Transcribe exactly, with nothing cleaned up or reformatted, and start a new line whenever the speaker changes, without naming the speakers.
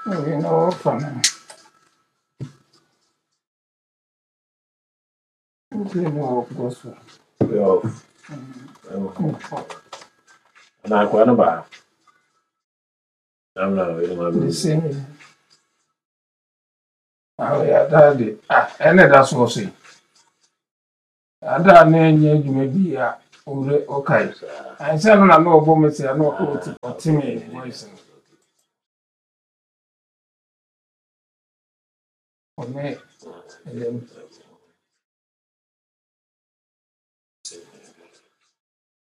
You know, fun. You know, goes for.
Yo, na kwa na ba. I'm not really my
The
music.
same. Oh, yeah, daddy. Ah, and that's what I say. I don't know any maybe a okay. I said, I know about me, I know what Timmy voice. For me,